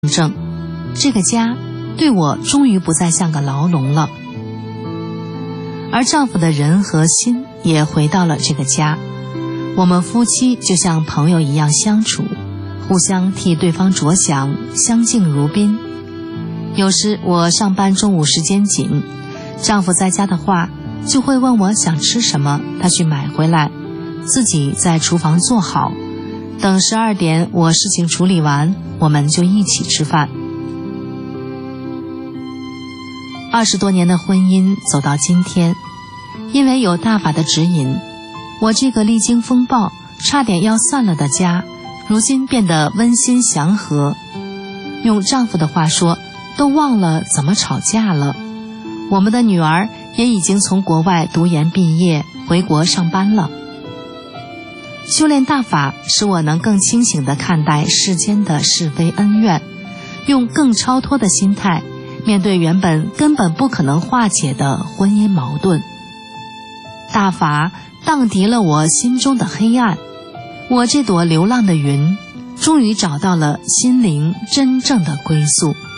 证，这个家对我终于不再像个牢笼了。而丈夫的人和心也回到了这个家，我们夫妻就像朋友一样相处，互相替对方着想，相敬如宾。有时我上班中午时间紧，丈夫在家的话就会问我想吃什么，他去买回来，自己在厨房做好，等12点我事情处理完，我们就一起吃饭。20多年的婚姻走到今天，因为有大法的指引，我这个历经风暴差点要散了的家，如今变得温馨祥和。用丈夫的话说，都忘了怎么吵架了。我们的女儿也已经从国外读研毕业，回国上班了。修炼大法使我能更清醒地看待世间的是非恩怨，用更超脱的心态面对原本根本不可能化解的婚姻矛盾。大法荡涤了我心中的黑暗，我这朵流浪的云终于找到了心灵真正的归宿。